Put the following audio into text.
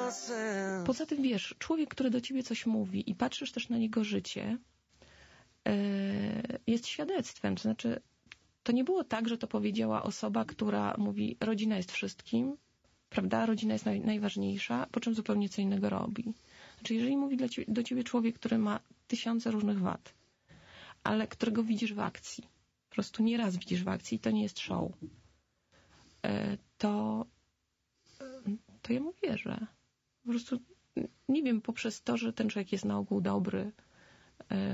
Poza tym wiesz, człowiek, który do ciebie coś mówi i patrzysz też na jego życie, jest świadectwem. To znaczy, to nie było tak, że to powiedziała osoba, która mówi, rodzina jest wszystkim, prawda? Rodzina jest najważniejsza, po czym zupełnie co innego robi. Znaczy, jeżeli mówi do ciebie człowiek, który ma 1000 różnych wad, ale którego widzisz w akcji, po prostu nieraz widzisz w akcji i to nie jest show, to ja mu wierzę. Po prostu, nie wiem, poprzez to, że ten człowiek jest na ogół dobry,